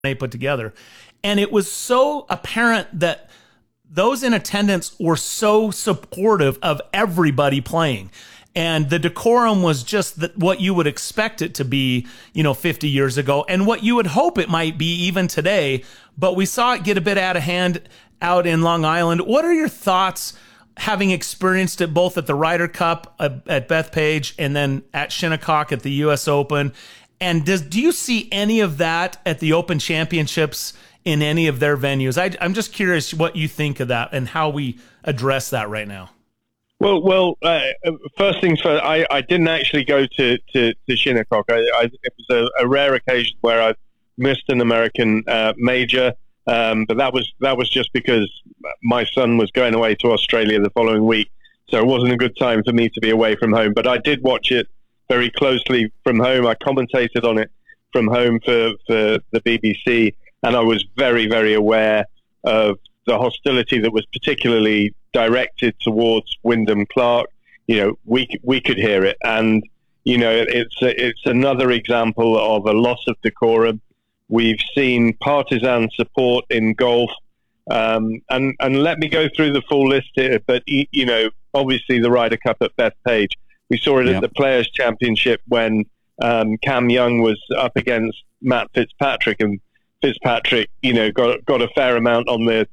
they put together. And it was so apparent that those in attendance were so supportive of everybody playing. And the decorum was just what you would expect it to be, 50 years ago, and what you would hope it might be even today. But we saw it get a bit out of hand out in Long Island. What are your thoughts, having experienced it both at the Ryder Cup at Bethpage and then at Shinnecock at the U.S. Open? And do you see any of that at the Open Championships in any of their venues? I'm just curious what you think of that and how we address that right now. Well. First things first. I didn't actually go to Shinnecock. It was a rare occasion where I missed an American major, but that was just because my son was going away to Australia the following week, so it wasn't a good time for me to be away from home. But I did watch it very closely from home. I commentated on it from home for the BBC, and I was very, very aware of the hostility that was particularly directed towards Wyndham Clark. We could hear it, and it's another example of a loss of decorum. We've seen partisan support in golf, and let me go through the full list here. But obviously the Ryder Cup at Bethpage, we saw it at the Players Championship when Cam Young was up against Matt Fitzpatrick, and Fitzpatrick, got a fair amount on the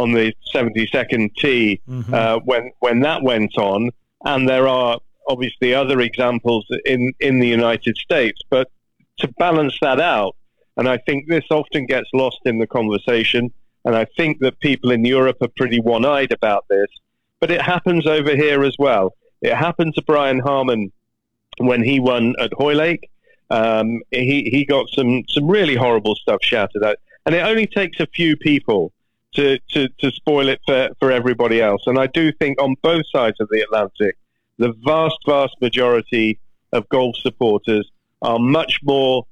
72nd tee when that went on. And there are obviously other examples in the United States. But to balance that out, and I think this often gets lost in the conversation, and I think that people in Europe are pretty one-eyed about this, but it happens over here as well. It happened to Brian Harman when he won at Hoylake. He got some really horrible stuff shouted at, and it only takes a few people to spoil it for everybody else. And I do think on both sides of the Atlantic, the vast majority of golf supporters are much more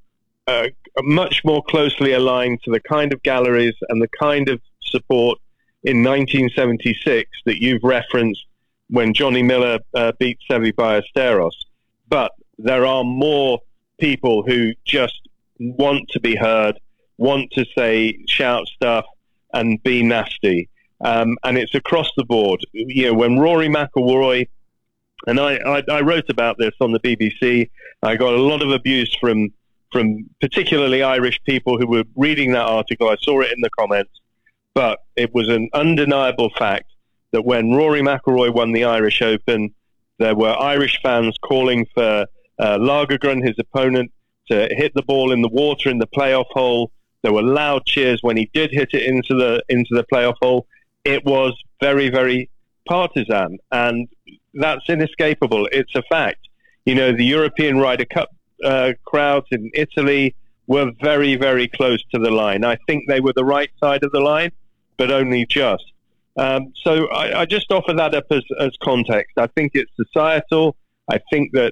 closely aligned to the kind of galleries and the kind of support in 1976 that you've referenced when Johnny Miller beat Seve Ballesteros. But there are more people who just want to be heard, want to shout stuff and be nasty. And it's across the board. When Rory McIlroy, and I wrote about this on the BBC, I got a lot of abuse from particularly Irish people who were reading that article. I saw it in the comments. But it was an undeniable fact that when Rory McIlroy won the Irish Open, there were Irish fans calling for Lagergren, his opponent, to hit the ball in the water in the playoff hole. There were loud cheers when he did hit it into the playoff hole. It was very, very partisan, and that's inescapable. It's a fact. The European Ryder Cup crowds in Italy were very, very close to the line. I think they were the right side of the line, but only just. So I just offer that up as context. I think it's societal. I think that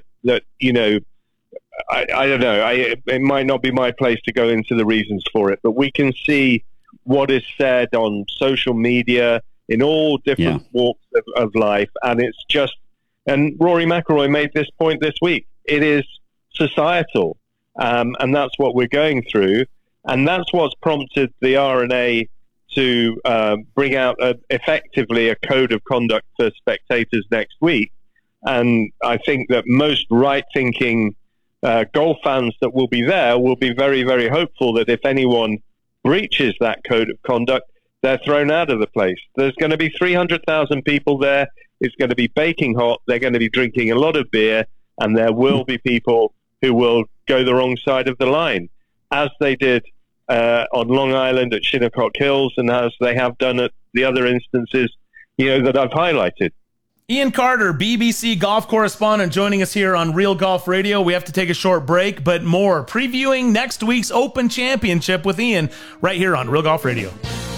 I don't know. It might not be my place to go into the reasons for it, but we can see what is said on social media in all different walks of life, and it's just. And Rory McIlroy made this point this week. It is societal, and that's what we're going through, and that's what's prompted the R&A to bring out effectively a code of conduct for spectators next week. And I think that most right-thinking golf fans that will be there will be very, very hopeful that if anyone breaches that code of conduct, they're thrown out of the place. There's going to be 300,000 people there. It's going to be baking hot. They're going to be drinking a lot of beer, and there will be people who will go the wrong side of the line, as they did on Long Island at Shinnecock Hills, and as they have done at the other instances, that I've highlighted. Ian Carter, BBC golf correspondent, joining us here on Real Golf Radio. We have to take a short break, but more previewing next week's Open Championship with Ian right here on Real Golf Radio.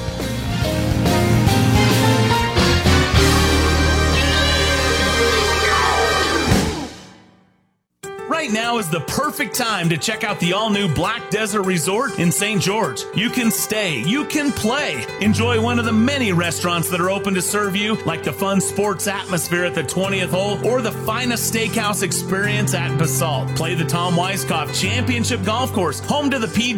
Right now is the perfect time to check out the all-new Black Desert Resort in St. George. You can stay, you can play, enjoy one of the many restaurants that are open to serve you, like the fun sports atmosphere at the 20th hole or the finest steakhouse experience at Basalt. Play the Tom Weiskopf Championship Golf Course, home to the PGA